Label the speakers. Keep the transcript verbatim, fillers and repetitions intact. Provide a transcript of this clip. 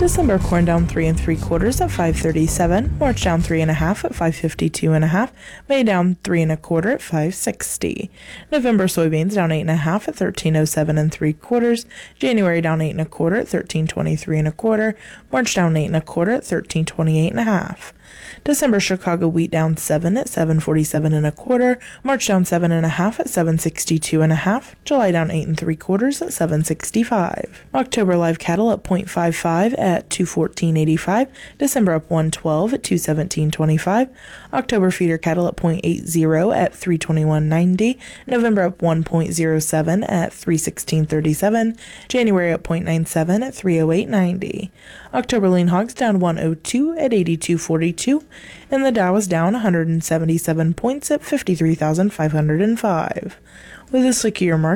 Speaker 1: December corn down three and three quarters at five thirty-seven. March down three and a half at five fifty-two and a half. May down three and a quarter at five sixty. November soybeans down eight and a half at thirteen oh seven and three quarters. January down eight and a quarter at thirteen twenty-three and a quarter. March down eight and a quarter at thirteen twenty-eight and a half. December Chicago wheat down seven at seven forty-seven and a quarter. March down seven and a half at seven sixty-two and a half. July down eight and three quarters at seven sixty-five. October live cattle at point five five at two fourteen eighty-five. December up one twelve at two seventeen twenty-five. October feeder cattle at point eight zero at three twenty-one ninety. November up one point zero seven at three sixteen thirty-seven. January up point nine seven at three oh eight ninety. October lean hogs down one oh two at eighty-two forty-two, and the Dow was down one hundred seventy-seven points at fifty-three thousand five hundred five. With a slickier market